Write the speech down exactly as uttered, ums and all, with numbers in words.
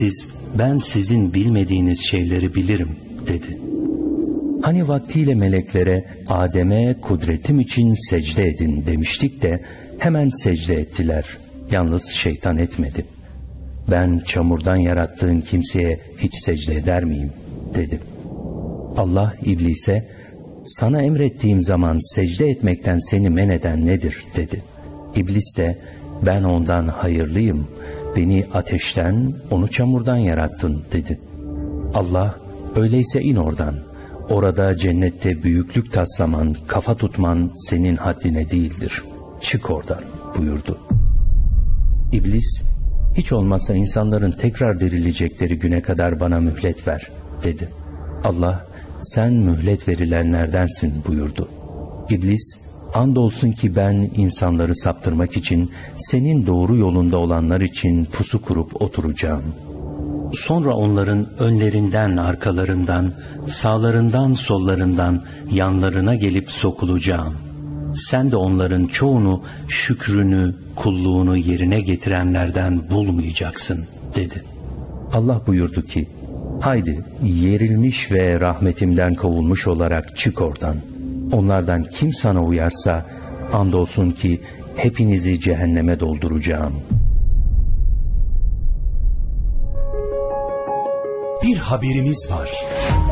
Siz, ben sizin bilmediğiniz şeyleri bilirim dedi. Hani vaktiyle meleklere Adem'e kudretim için secde edin demiştik de hemen secde ettiler. Yalnız şeytan etmedi. Ben çamurdan yarattığın kimseye hiç secde eder miyim dedi. Allah iblise sana emrettiğim zaman secde etmekten seni men eden nedir dedi. İblis de ben ondan hayırlıyım, beni ateşten, onu çamurdan yarattın dedi. Allah öyleyse in oradan, orada cennette büyüklük taslaman, kafa tutman senin haddine değildir, çık oradan buyurdu. İblis hiç olmazsa insanların tekrar dirilecekleri güne kadar bana mühlet ver dedi. Allah sen mühlet verilenlerdensin buyurdu. İblis andolsun ki ben insanları saptırmak için senin doğru yolunda olanlar için pusu kurup oturacağım. Sonra onların önlerinden, arkalarından, sağlarından, sollarından, yanlarına gelip sokulacağım. Sen de onların çoğunu şükrünü, kulluğunu yerine getirenlerden bulmayacaksın dedi. Allah buyurdu ki, haydi yerilmiş ve rahmetimden kovulmuş olarak çık oradan. Onlardan kim sana uyarsa andolsun ki hepinizi cehenneme dolduracağım. Bir haberimiz var.